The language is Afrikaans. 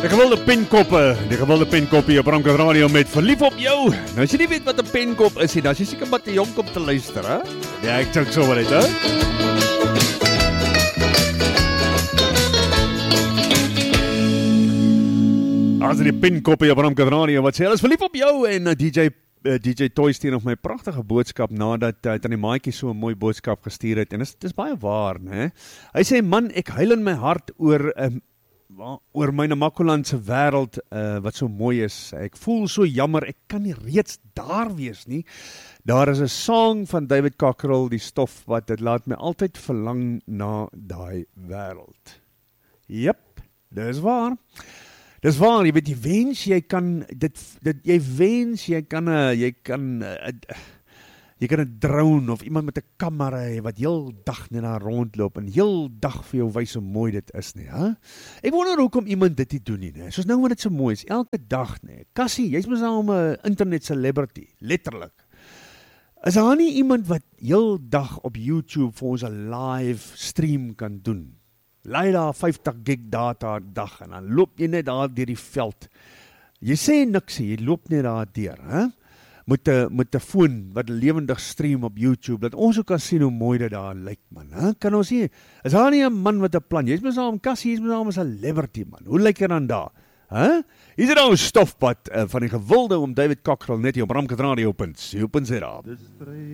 Die gewilde penkoppe op Bramkant Radio met Verlief op jou. Nou as jy nie weet wat 'n penkop is nie, dan is jy seker maar te jonk om te luister, hè? Ja, ek dink so maar net, hè? As die penkoppe op Bramkant Radio wat sê, hulle is verlief op jou en DJ Toy stuur nog my pragtige boodskap nadat hy aan die maatjie so 'n mooi boodskap gestuur het en dis baie waar, né? Hy sê man, ek huil in my hart oor my Namakoland se wêreld wat so mooi is. Ek voel so jammer, ek kan nie reeds daar wees nie. Daar is 'n song van David Cockerell, die stof wat dit laat my altyd verlang na daai wêreld. Jep, dis waar. Dis waar, jy weet, jy wens jy kan jy kan 'n drone of iemand met 'n kamera hê wat heel dag net daar rondloop en heel dag vir jou wys hoe mooi dit is nie, hè? Ek wonder hoekom iemand dit nie doen nie, né? Soos nou wat dit so mooi is, elke dag, né? Cassie, jy's mos nou 'n internet celebrity, letterlik. Is daar nie iemand wat heel dag op YouTube vir ons 'n live stream kan doen? Laai daar 50 gig data dag en dan loop jy net daar deur die veld. Jy sê niks, jy loop net daar deur, hè? Met 'n foon wat lewendig stream op YouTube, dat ons ook kan sien hoe mooi dit daar lyk, man. Hè? Kan ons sien? Is daar nie 'n man met 'n plan? Jy's mos al 'n Cassie, jy's mos al 'n celebrity, man. Hoe lyk jy dan daar? Hè? Is dit nou 'n stofpad van die gewilde om David Cockerell net hier op Bramkant Radio.